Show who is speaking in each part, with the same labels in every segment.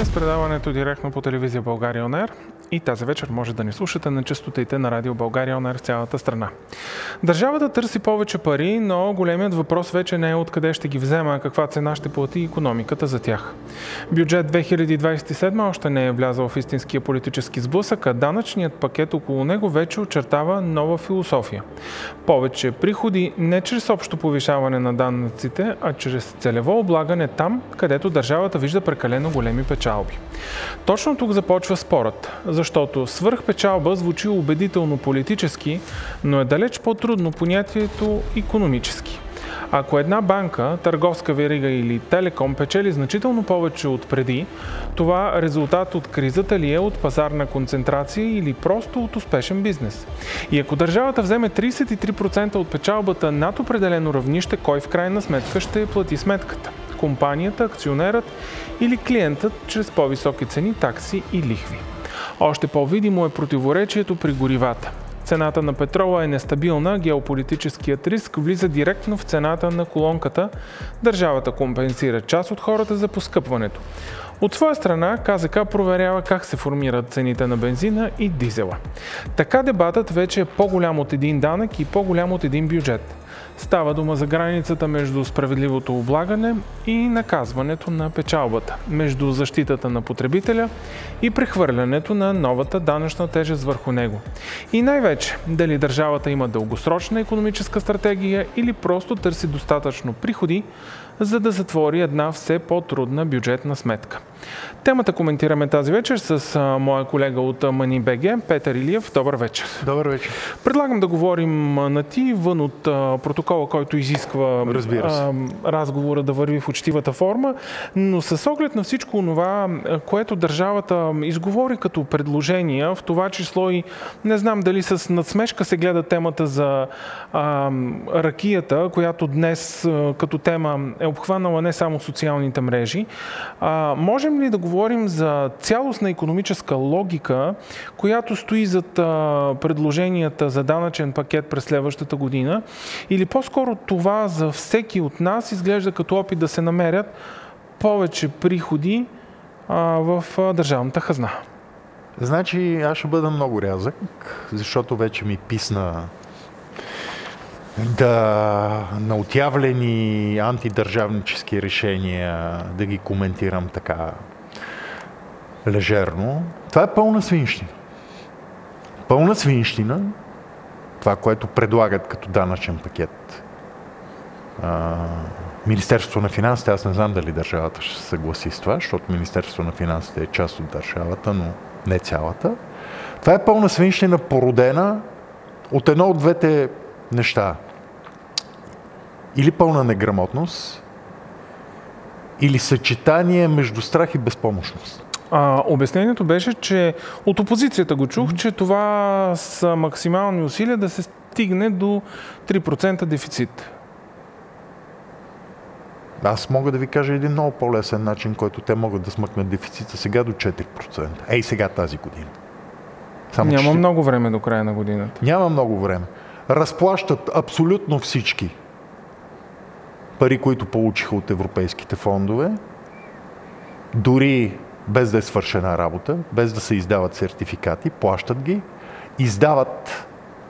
Speaker 1: бизнес, предаването директно по телевизия България On Air, и тази вечер може да ни слушате на честотите на радио България On Air в цялата страна. Държавата търси повече пари, но големият въпрос вече не е откъде ще ги взема, а каква цена ще плати икономиката за тях. Бюджет 2027 още не е влязъл в истинския политически сблъсък, а данъчният пакет около него вече очертава нова философия. Повече приходи не чрез общо повишаване на данъците, а чрез целево облагане там, където държавата вижда прекалено големи печалби. Точно тук започва спорът, защото свръхпечалба звучи убедително политически, но е далеч по-трудно понятието икономически. Ако една банка, търговска верига или телеком печели значително повече от преди, това резултат от кризата ли е, от пазарна концентрация или просто от успешен бизнес? И ако държавата вземе 33% от печалбата над определено равнище, кой в крайна сметка ще плати сметката? Компанията, акционерът или клиентът чрез по-високи цени, такси и лихви? Още по-видимо е противоречието при горивата. Цената на петрола е нестабилна, геополитическият риск влиза директно в цената на колонката, държавата компенсира част от хората за поскъпването. От своя страна, КЗК проверява как се формират цените на бензина и дизела. Така дебатът вече е по-голям от един данък и по-голям от един бюджет. Става дума за границата между справедливото облагане и наказването на печалбата, между защитата на потребителя и прехвърлянето на новата данъчна тежест върху него. И най-вече, дали държавата има дългосрочна икономическа стратегия или просто търси достатъчно приходи, за да затвори една все по-трудна бюджетна сметка. Темата коментираме тази вечер с моя колега от Money.bg, Петър Илиев. Добър вечер.
Speaker 2: Добър вечер.
Speaker 1: Предлагам да говорим на ти, вън от протокола, който изисква разговора да върви в учтивата форма, но с оглед на всичко това, което държавата изговори като предложения, в това число и не знам дали с надсмешка се гледа темата за ракията, която днес като тема е обхванала не само социалните мрежи. Можем ли да говорим за цялостна икономическа логика, която стои зад предложенията за данъчен пакет през следващата година? Или по-скоро това за всеки от нас изглежда като опит да се намерят повече приходи в държавната хазна?
Speaker 2: Значи аз ще бъда много рязък, защото вече ми писна на отявлени антидържавнически решения да ги коментирам така лежерно. Това е пълна свинщина. Пълна свинщина, това, което предлагат като данъчен пакет. Министерството на финансите, аз не знам дали държавата ще се съгласи с това, защото Министерството на финансите е част от държавата, но не цялата. Това е пълна свинщина, породена от едно от двете неща. Или пълна неграмотност, или съчетание между страх и безпомощност.
Speaker 1: Обяснението беше, че от опозицията го чух, че това са максимални усилия да се стигне до 3% дефицит.
Speaker 2: Аз мога да ви кажа един много по-лесен начин, който те могат да смъкнат дефицита сега до 4%. Ей сега тази година.
Speaker 1: Няма много време до края на годината.
Speaker 2: Няма много време. Разплащат абсолютно всички пари, които получиха от европейските фондове, дори без да е свършена работа, без да се издават сертификати, плащат ги, издават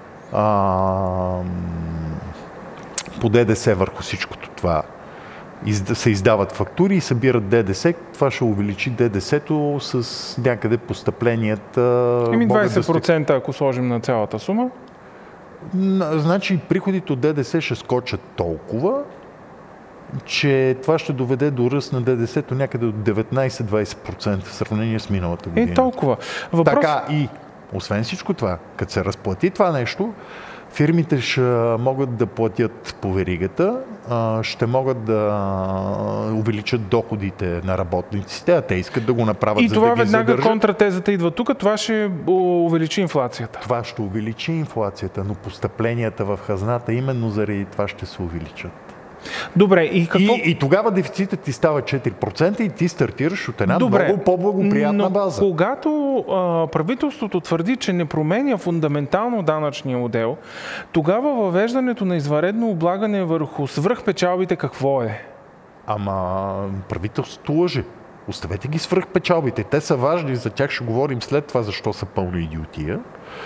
Speaker 2: по ДДС върху всичкото това. Се издават фактури и събират ДДС. Това ще увеличи ДДС-то с някъде постъпленията.
Speaker 1: 20%, ако сложим на цялата сума.
Speaker 2: Значи приходите от ДДС ще скочат толкова, че това ще доведе до ръст на ДДС-то някъде от 19-20% в сравнение с миналата година.
Speaker 1: Толкова.
Speaker 2: Така и, освен всичко това, като се разплати това нещо, фирмите ще могат да платят по веригата, ще могат да увеличат доходите на работниците, а те искат да го направят,
Speaker 1: и
Speaker 2: за
Speaker 1: това
Speaker 2: да ги
Speaker 1: веднага
Speaker 2: задържат.
Speaker 1: Контратезата идва тук, това ще увеличи инфлацията.
Speaker 2: Това ще увеличи инфлацията, но постъпленията в хазната именно заради това ще се увеличат.
Speaker 1: Добре, и какво?
Speaker 2: И тогава дефицитът ти става 4% и ти стартираш от една много по-благоприятна база.
Speaker 1: Но когато правителството твърди, че не променя фундаментално данъчния модел, тогава въвеждането на извънредно облагане върху свръхпечалбите какво е?
Speaker 2: Ама правителството лъже. Оставете ги свръхпечалбите. Те са важни, за тях ще говорим след това, защо са пълна идиотия.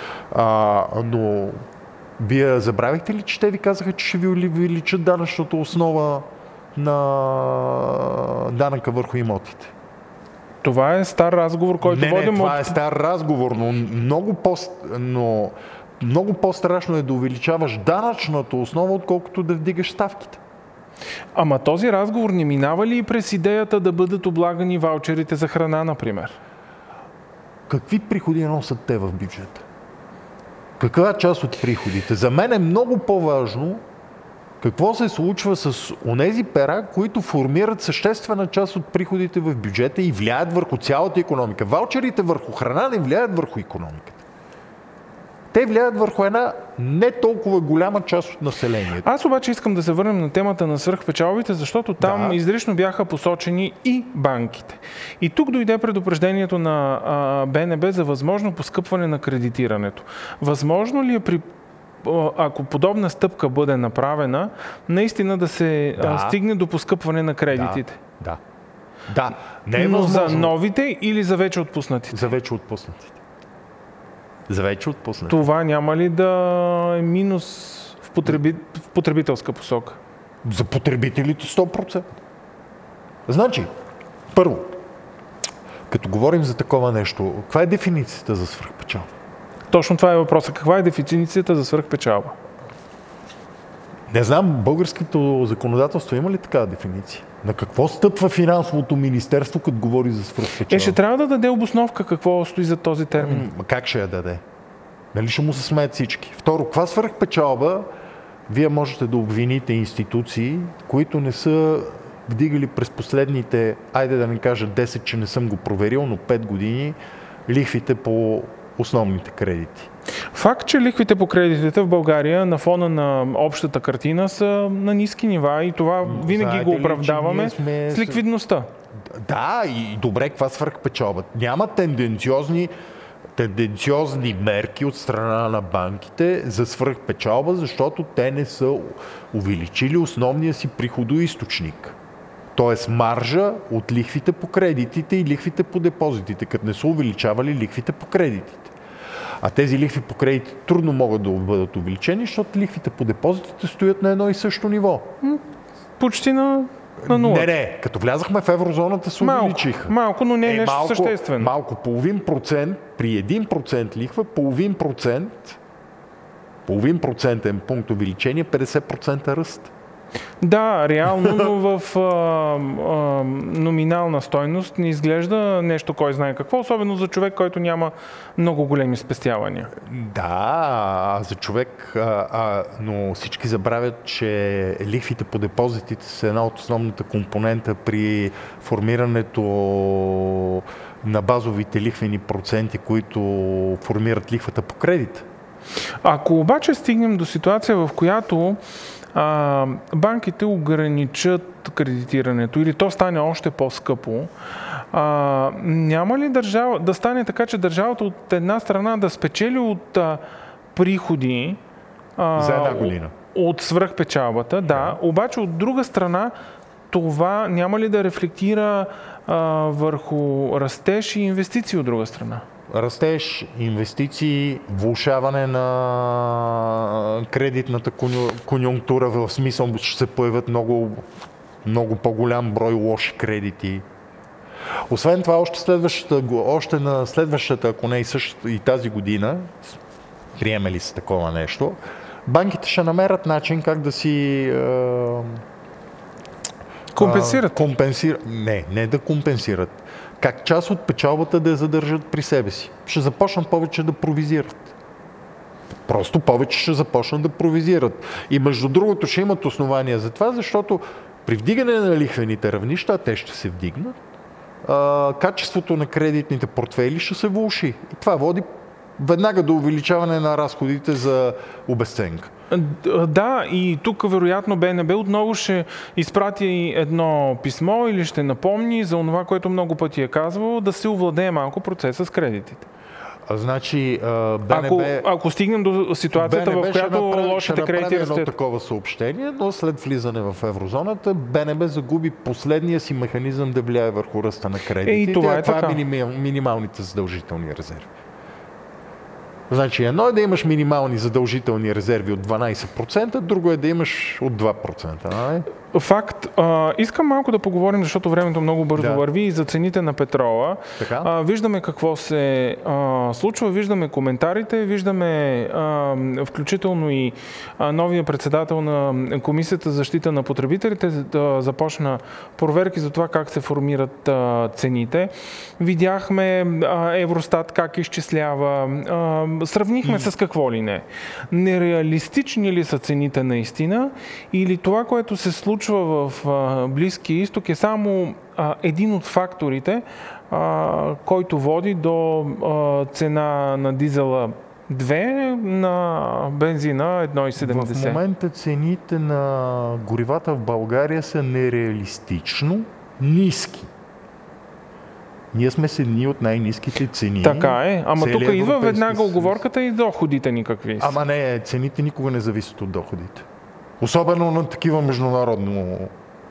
Speaker 2: Но вие забравихте ли, че те ви казаха, че ще ви увеличат данъчната основа на данъка върху имотите?
Speaker 1: Това е стар разговор, който водим.
Speaker 2: Това е стар разговор, но много по-страшно е да увеличаваш данъчната основа, отколкото да вдигаш ставките.
Speaker 1: Ама този разговор не минава ли и през идеята да бъдат облагани ваучерите за храна, например?
Speaker 2: Какви приходи носят те в бюджета? Каква част от приходите? За мен е много по-важно какво се случва с онези пера, които формират съществена част от приходите в бюджета и влияят върху цялата икономика. Ваучерите върху храна не влияят върху икономиката. Те влияят върху една не толкова голяма част от населението.
Speaker 1: Аз обаче искам да се върнем на темата на свръхпечалбите, защото там изрично бяха посочени и банките. И тук дойде предупреждението на БНБ за възможно поскъпване на кредитирането. Възможно ли е ако подобна стъпка бъде направена, наистина да се стигне до поскъпване на кредитите?
Speaker 2: Да. Не е
Speaker 1: но
Speaker 2: възможно.
Speaker 1: За новите или за вече отпуснатите?
Speaker 2: За вече отпуснатите.
Speaker 1: Това няма ли да е минус в потребителска посока?
Speaker 2: За потребителите 100%. Значи, първо, като говорим за такова нещо, каква е дефиницията за свръхпечалба?
Speaker 1: Точно това е въпросът. Каква е дефиницията за свръхпечалба?
Speaker 2: Не знам, българското законодателство има ли такава дефиниция? На какво стъпва финансовото министерство, като говори за свръхпечалба?
Speaker 1: Ще трябва да даде обосновка какво стои за този термин.
Speaker 2: Как ще я даде? Нали ще му се смеят всички? Второ, каква свръхпечалба вие можете да обвините институции, които не са вдигали през последните, айде да не кажа 10, че не съм го проверил, но 5 години, лихвите по основните кредити?
Speaker 1: Факт, че лихвите по кредитите в България на фона на общата картина са на ниски нива и това винаги го оправдаваме с ликвидността.
Speaker 2: Да, и добре, каква свръхпечалба? Няма тенденциозни мерки от страна на банките за свръхпечалба, защото те не са увеличили основния си приходоизточник. Тоест маржа от лихвите по кредитите и лихвите по депозитите, като не са увеличавали лихвите по кредитите. А тези лихви по кредитите трудно могат да бъдат увеличени, защото лихвите по депозитите стоят на едно и също ниво.
Speaker 1: Почти на нула.
Speaker 2: Не, като влязахме в еврозоната се увеличиха.
Speaker 1: Малко, но не е нещо съществено.
Speaker 2: Малко, половин процент, при 1% лихва, половин процентен пункт увеличение, 50% ръст.
Speaker 1: Да, реално, но в номинална стойност не изглежда нещо, кой знае какво, особено за човек, който няма много големи спестявания.
Speaker 2: Да, за човек, но всички забравят, че лихвите по депозитите са една от основната компонента при формирането на базовите лихвени проценти, които формират лихвата по кредит.
Speaker 1: Ако обаче стигнем до ситуация, в която банките ограничат кредитирането или то стане още по-скъпо, няма ли да стане така, че държавата от една страна да спечели от приходи
Speaker 2: за една година
Speaker 1: от свръхпечалбата, обаче от друга страна това няма ли да рефлектира върху растеж и инвестиции от друга страна?
Speaker 2: Растеж, инвестиции, влошаване на кредитната конюнктура, в смисъл ще се появят много, много по-голям брой лоши кредити. Освен това, още на следващата, ако не и тази година, приеме ли се такова нещо, банките ще намерят начин как да си
Speaker 1: компенсират.
Speaker 2: Не да компенсират. Как част от печалбата да я задържат при себе си. Ще започнат повече да провизират. Просто повече ще започнат да провизират. И между другото ще имат основания за това, защото при вдигане на лихвените равнища, а те ще се вдигнат, качеството на кредитните портфейли ще се влоши. И това води веднага до увеличаване на разходите за обезценка.
Speaker 1: Да, и тук вероятно БНБ отново ще изпрати едно писмо или ще напомни за това, което много пъти е казвало, да се овладее малко процеса с кредитите.
Speaker 2: Значи БНБ...
Speaker 1: Ако стигнем до ситуацията, в която лошите кредити
Speaker 2: растят... едно такова съобщение, но след влизане в еврозоната, БНБ загуби последния си механизъм да влияе върху ръста на кредитите.
Speaker 1: Това
Speaker 2: е минималните задължителни резерви. Значи едно е да имаш минимални задължителни резерви от 12%, друго е да имаш от 2%. Не?
Speaker 1: Факт. Искам малко да поговорим, защото времето много бързо върви и за цените на петрола. Виждаме какво се случва, виждаме коментарите, виждаме включително и новия председател на Комисията за защита на потребителите да започна проверки за това как се формират цените. Видяхме Евростат как изчислява, сравнихме с какво ли не. Нереалистични ли са цените наистина или това, което се случва в Близкия изток е само един от факторите, който води до цена на дизела 2, на бензина 1,70.
Speaker 2: В момента цените на горивата в България са нереалистично ниски. Ние сме с едни от най-ниските цени.
Speaker 1: Така е, ама тук идва веднага оговорката и доходите никакви.
Speaker 2: Ама не, цените никога не зависят от доходите. Особено на такива международно.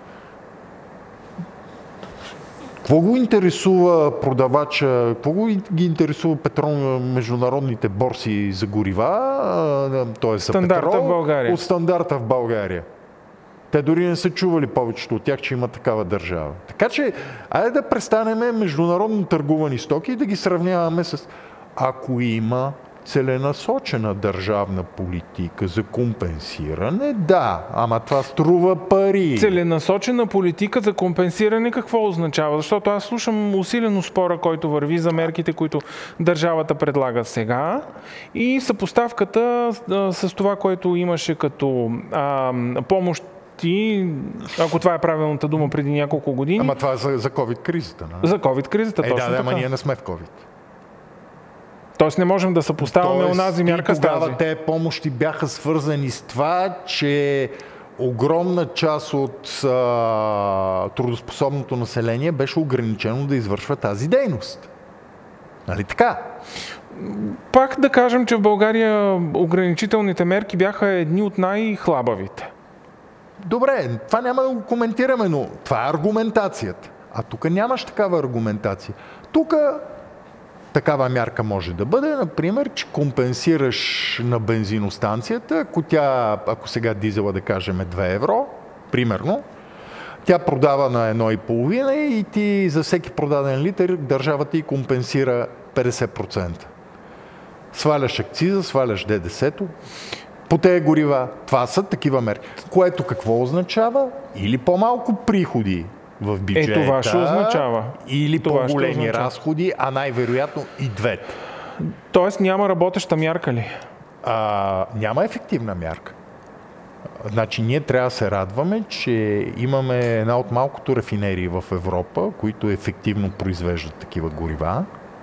Speaker 2: Какво го интересува продавача, какво ги интересува петрол, международните борси за горива, т.е. за петрол,
Speaker 1: в България.
Speaker 2: От стандарта в България? Те дори не са чували повечето от тях, че има такава държава. Така че, айде да престанем международно търгувани стоки и да ги сравняваме с... Ако има целенасочена държавна политика за компенсиране, да, ама това струва пари.
Speaker 1: Целенасочена политика за компенсиране какво означава? Защото аз слушам усилено спора, който върви за мерките, които държавата предлага сега и съпоставката с това, което имаше като помощ, ако това е правилната дума преди няколко години.
Speaker 2: Ама това е за COVID-кризата, не?
Speaker 1: За COVID-кризата, точно така.
Speaker 2: Ама ние не сме в COVID.
Speaker 1: Тоест не можем да съпоставяме онази мярка с тази.
Speaker 2: Тогава те помощи бяха свързани с това, че огромна част от трудоспособното население беше ограничено да извършва тази дейност. Нали така?
Speaker 1: Пак да кажем, че в България ограничителните мерки бяха едни от най-хлабавите.
Speaker 2: Добре, това няма да го коментираме, но това е аргументацията. А тук нямаш такава аргументация. Тук такава мярка може да бъде, например, че компенсираш на бензиностанцията, ако сега дизела да кажем 2 евро, примерно, тя продава на 1,5 и ти за всеки продаден литър държавата й компенсира 50%. Сваляш акциза, сваляш ДДС-то, по тези горива. Това са такива мерки. Което какво означава? Или по-малко приходи в бюджета,
Speaker 1: това ще означава.
Speaker 2: Или по-големи разходи, а най-вероятно и двете.
Speaker 1: Тоест няма работеща мярка ли?
Speaker 2: Няма ефективна мярка. Значи ние трябва да се радваме, че имаме една от малкото рафинерии в Европа, които ефективно произвеждат такива горива.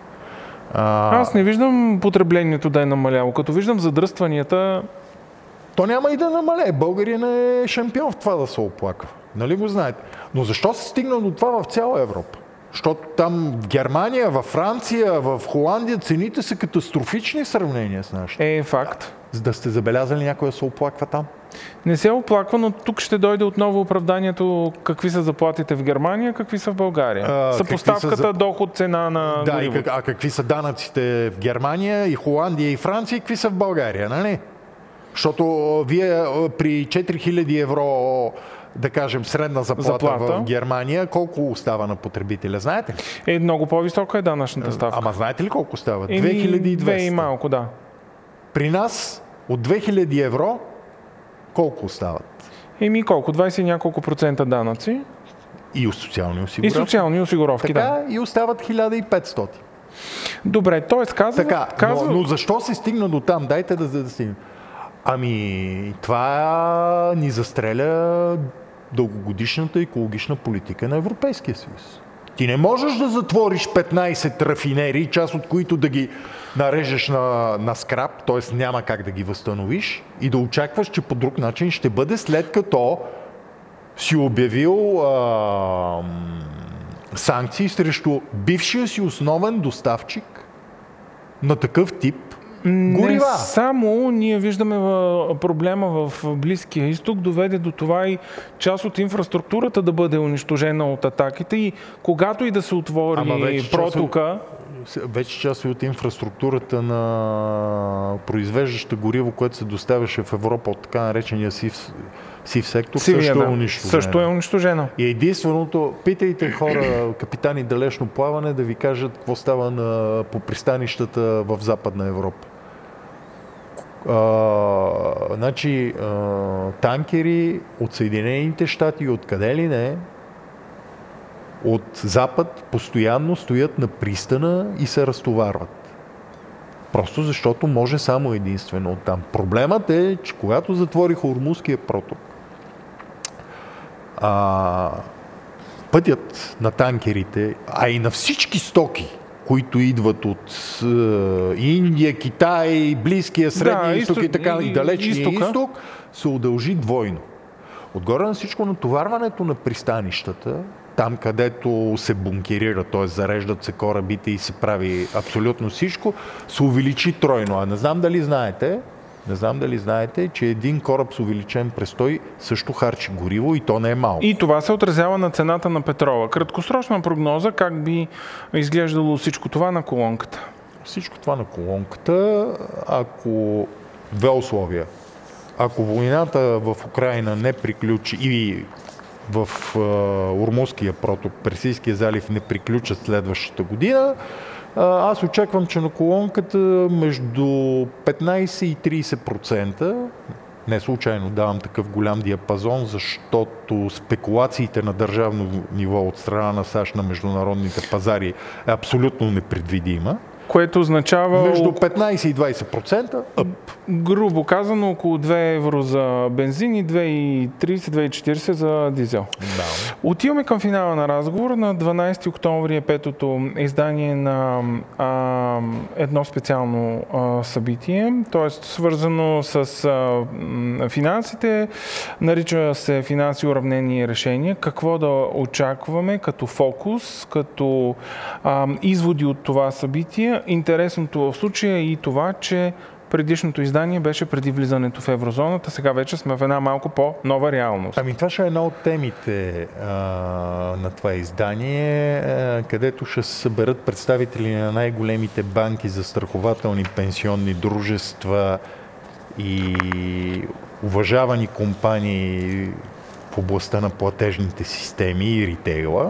Speaker 1: Аз не виждам потреблението да е намаляло. Като виждам задръстванията...
Speaker 2: То няма и да намалее. Българин е шампион в това да се оплаква. Нали го знаете? Но защо се стигна до това в цяла Европа? Защото там в Германия, във Франция, в Холандия цените са катастрофични в сравнение с нашите.
Speaker 1: Факт.
Speaker 2: За да сте забелязали някой да се оплаква там?
Speaker 1: Не се оплаква, но тук ще дойде отново оправданието какви са заплатите в Германия, какви са в България. Съпоставката доход, цена на горивото.
Speaker 2: А какви са данъците в Германия и Холандия и Франция и какви са в България, нали? Защото вие при 4000 евро, да кажем, средна заплата в Германия, колко остава на потребителя, знаете ли?
Speaker 1: Много по-висока е данъчната ставка.
Speaker 2: Ама знаете ли колко става? 2200.
Speaker 1: 2 и малко, да.
Speaker 2: При нас от 2000 евро колко остават?
Speaker 1: Колко? 20 и няколко процента данъци.
Speaker 2: И социални осигуровки.
Speaker 1: И социални осигуровки,
Speaker 2: така, и остават 1500.
Speaker 1: Добре, т.е. казва...
Speaker 2: Но защо се стигна до там? Дайте да стигнем. Това ни застреля дългогодишната екологична политика на Европейския съюз. Ти не можеш да затвориш 15 рафинерии, част от които да ги нарежеш на скрап, т.е. няма как да ги възстановиш и да очакваш, че по друг начин ще бъде, след като си обявил санкции срещу бившия си основен доставчик на такъв тип
Speaker 1: Не
Speaker 2: горива.
Speaker 1: само ние виждаме проблема в Близкия изток, доведе до това и част от инфраструктурата да бъде унищожена от атаките и когато и да се отвори протока...
Speaker 2: Вече част от инфраструктурата на произвеждаща гориво, което се доставяше в Европа от така наречения сив сектор, също е унищожено. И единственото, питайте хора, капитани далечно плаване, да ви кажат какво става по пристанищата в Западна Европа. Танкери от Съединените щати и откъде ли не, от Запад постоянно стоят на пристана и се разтоварват. Просто защото може само единствено оттам. Проблемът е, че когато затвориха Ормузския проток, пътят на танкерите, а и на всички стоки, които идват от Индия, Китай, Близкия, Средния изток и така, и далечния изток, се удължи двойно. Отгоре на всичко натоварването на пристанищата, там където се бункерира, т.е. зареждат се корабите и се прави абсолютно всичко, се увеличи тройно. А не знам дали знаете, че един кораб с увеличен престой също харчи гориво и то не е малко.
Speaker 1: И това се отразява на цената на петрола. Краткосрочна прогноза, как би изглеждало всичко това на колонката?
Speaker 2: Всичко това на колонката, ако две условия. Ако войната в Украйна не приключи и в Ормузския проток, Персийския залив не приключат следващата година, аз очаквам, че на колонката между 15 и 30%, не случайно давам такъв голям диапазон, защото спекулациите на държавно ниво от страна на САЩ на международните пазари е абсолютно непредвидима.
Speaker 1: Което означава...
Speaker 2: Между 15 и 20%
Speaker 1: грубо казано, около 2 евро за бензин и 2,30-2,40 за дизел.
Speaker 2: Да.
Speaker 1: Отиваме към финала на разговор. На 12 октомври е петото издание на едно специално събитие, т.е. свързано с финансите. Нарича се финанси, уравнения и решения. Какво да очакваме като фокус, като изводи от това събитие? Интересното в случая е и това, че предишното издание беше преди влизането в еврозоната, сега вече сме в една малко по-нова реалност.
Speaker 2: Това ще е една от темите на това издание, където ще се съберат представители на най-големите банки, застрахователни пенсионни дружества и уважавани компании в областта на платежните системи и ритейла.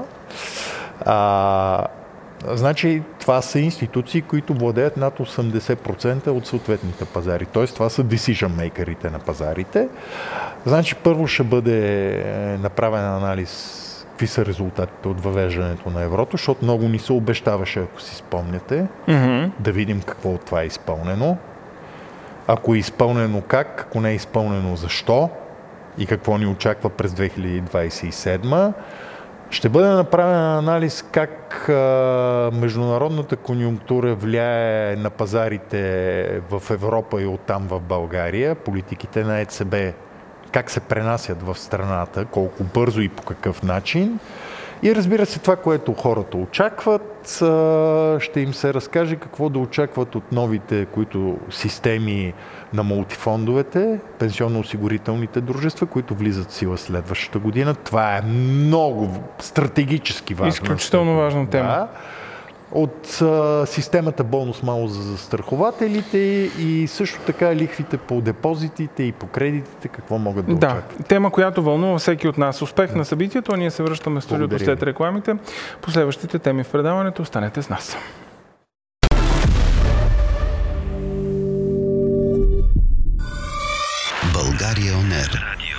Speaker 2: Значи, това са институции, които владеят над 80% от съответните пазари. Т.е. това са decision-makерите на пазарите. Значи, първо ще бъде направен анализ какви са резултатите от въвеждането на еврото, защото много ни се обещаваше, ако си спомняте, да видим какво от това е изпълнено. Ако е изпълнено как, ако не е изпълнено защо и какво ни очаква през 2027. Ще бъде направен анализ как международната конюнктура влияе на пазарите в Европа и оттам в България, политиките на ЕЦБ как се пренасят в страната, колко бързо и по какъв начин. И разбира се, това, което хората очакват, ще им се разкаже какво да очакват от новите системи на мултифондовете, пенсионно-осигурителните дружества, които влизат в сила следващата година. Това е много стратегически важна.
Speaker 1: Изключително важна тема.
Speaker 2: Да. От системата бонус-малус за застрахователите и също така лихвите по депозитите и по кредитите, какво могат да очакват.
Speaker 1: Тема, която вълнува всеки от нас. Успех на събитието, а ние се връщаме в студиото след рекламите. По следващите теми в предаването останете с нас.
Speaker 3: България On Air.